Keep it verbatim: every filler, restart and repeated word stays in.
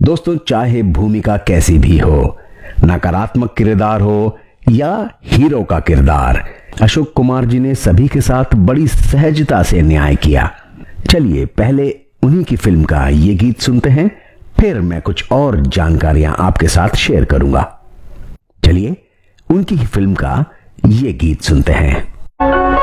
दोस्तों, चाहे भूमिका कैसी भी हो, नकारात्मक किरदार हो या हीरो का किरदार, अशोक कुमार जी ने सभी के साथ बड़ी सहजता से न्याय किया। चलिए पहले उन्हीं की फिल्म का ये गीत सुनते हैं, फिर मैं कुछ और जानकारियां आपके साथ शेयर करूंगा। चलिए उनकी ही फिल्म का ये गीत सुनते हैं।